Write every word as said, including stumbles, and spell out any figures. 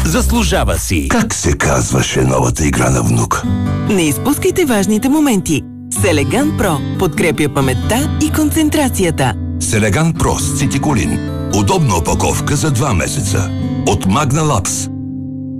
Заслужава си. Как се казваше новата игра на внук? Не изпускайте важните моменти. Селеган Про подкрепя паметта и концентрацията. Селеган Про с цитиколин. Удобна опаковка за два месеца. От Магна Лапс.